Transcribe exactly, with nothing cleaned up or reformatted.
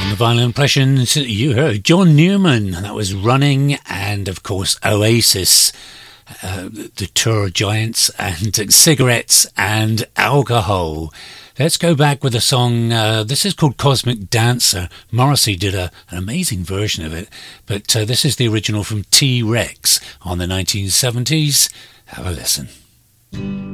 Vinyl Impressions, you heard John Newman, that was Running, and of course Oasis, uh, the Tour Giants, and Cigarettes and Alcohol. Let's go back with a song, uh, this is called Cosmic Dancer. Morrissey did a, an amazing version of it, but uh, this is the original from T-Rex on the nineteen seventies. Have a listen.